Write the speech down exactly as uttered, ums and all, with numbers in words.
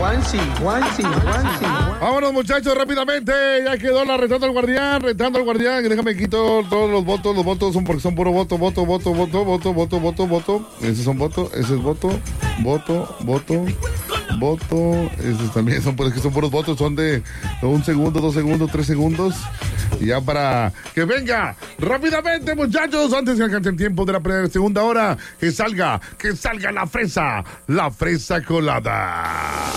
Juansi, Juansi, Juansi. Vámonos, muchachos, rápidamente. Ya quedó la retando al guardián, retando al guardián. Déjame quito todos los votos. Los votos son porque son puro voto, voto, voto, voto, voto, voto, voto, voto. Esos son votos, ese es voto, voto, voto, voto. Esos también son porque son puros votos. Son de un segundo, dos segundos, tres segundos. Y ya para que venga rápidamente, muchachos, antes que alcance el tiempo de la primera segunda hora, que salga, que salga la fresa, la fresa colada.